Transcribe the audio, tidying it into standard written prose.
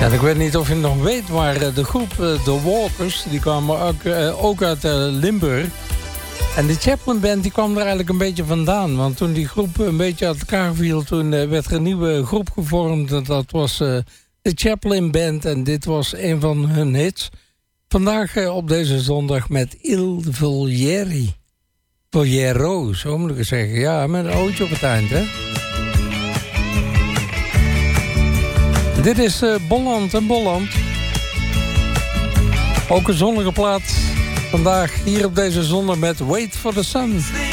Ja, ik weet niet of je het nog weet, maar de groep The Waters, die kwamen ook uit Limburg. En de Chaplin Band die kwam er eigenlijk een beetje vandaan. Want toen die groep een beetje uit elkaar viel, toen werd er een nieuwe groep gevormd. En dat was de Chaplin Band en dit was een van hun hits. Vandaag op deze zondag met Il Voglieri. Vogliero, zo moet ik het zeggen. Ja, met een ootje op het eind, hè. Dit is Bolland en Bolland. Ook een zonnige plaat. Vandaag hier op deze zondag met Wait for the Sun.